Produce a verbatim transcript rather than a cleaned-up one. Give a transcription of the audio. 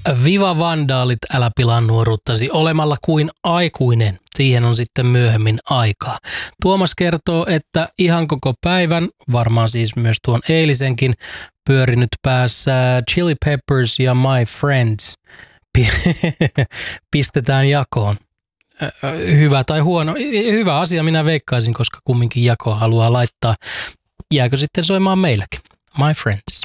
Viva vandaalit, älä pilaa nuoruuttasi olemalla kuin aikuinen. Siihen on sitten myöhemmin aikaa. Tuomas kertoo, että ihan koko päivän, varmaan siis myös tuon eilisenkin, pyörinyt päässä Chili Peppers ja My Friends pistetään jakoon. Hyvä tai huono. Hyvä asia minä veikkaisin, koska kumminkin jakoa haluaa laittaa. Jääkö sitten soimaan meilläkin? My Friends.